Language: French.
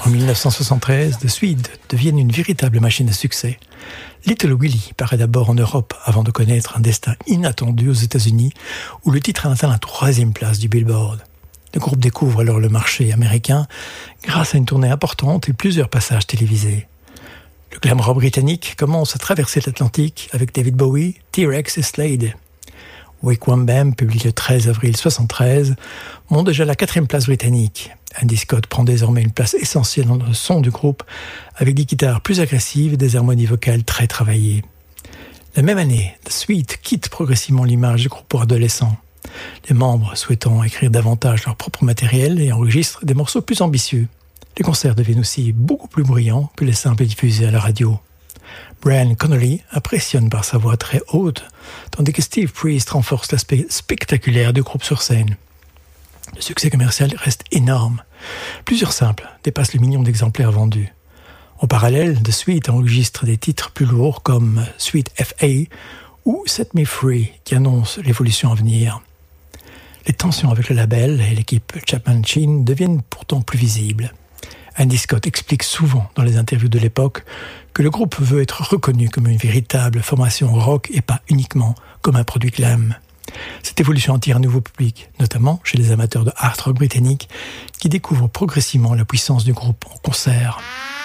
En 1973, The Swedes deviennent une véritable machine à succès. Little Willie paraît d'abord en Europe avant de connaître un destin inattendu aux États-Unis où le titre atteint la 3e place du Billboard. Le groupe découvre alors le marché américain grâce à une tournée importante et plusieurs passages télévisés. Le glam rock britannique commence à traverser l'Atlantique avec David Bowie, T-Rex et Slade. Wigwam Bam, publié le 13 avril 1973, monte déjà à la 4e place britannique. Andy Scott prend désormais une place essentielle dans le son du groupe, avec des guitares plus agressives et des harmonies vocales très travaillées. La même année, The Sweets quitte progressivement l'image du groupe pour adolescents. Les membres souhaitant écrire davantage leur propre matériel et enregistrent des morceaux plus ambitieux. Les concerts deviennent aussi beaucoup plus bruyants que les simples diffusés à la radio. Brian Connolly impressionne par sa voix très haute, tandis que Steve Priest renforce l'aspect spectaculaire du groupe sur scène. Le succès commercial reste énorme. Plusieurs simples dépassent le million d'exemplaires vendus. En parallèle, The Sweets enregistre des titres plus lourds comme Sweet F.A. ou Set Me Free, qui annoncent l'évolution à venir. Les tensions avec le label et l'équipe Chapman Chin deviennent pourtant plus visibles. Andy Scott explique souvent dans les interviews de l'époque que le groupe veut être reconnu comme une véritable formation rock et pas uniquement comme un produit glam. Cette évolution attire un nouveau public, notamment chez les amateurs de hard rock britannique qui découvrent progressivement la puissance du groupe en concert.